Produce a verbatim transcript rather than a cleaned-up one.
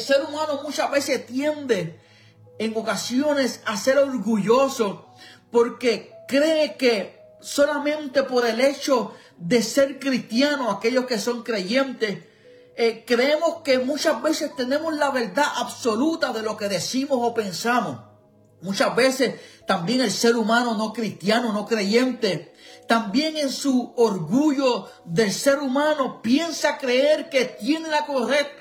ser humano muchas veces tiende en ocasiones a ser orgulloso porque cree que solamente por el hecho de ser cristiano, aquellos que son creyentes, eh, creemos que muchas veces tenemos la verdad absoluta de lo que decimos o pensamos. Muchas veces también el ser humano no cristiano, no creyente, también en su orgullo del ser humano piensa creer que tiene la correcta